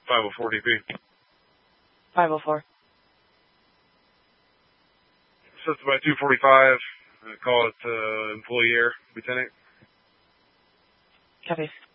504 DP. 504. System by 245. Call it employee air, Lieutenant. Copy.